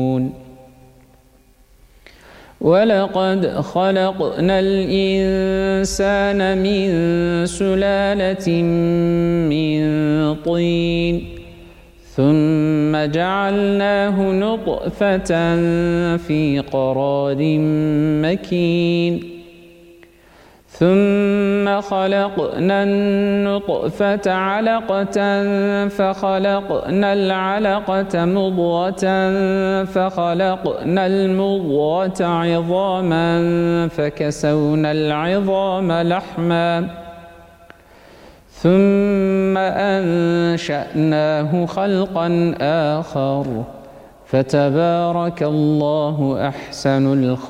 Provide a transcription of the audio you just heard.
ولقد خلقنا الإنسان من سلالة من طين ثم جعلناه نطفة في قرار مكين ثم خلقنا النطفة علقة فخلقنا العلقة مضغة فخلقنا المضغة عظاما فكسونا العظام لحما ثم أنشأناه خلقا آخر فتبارك الله أحسن الخالقين.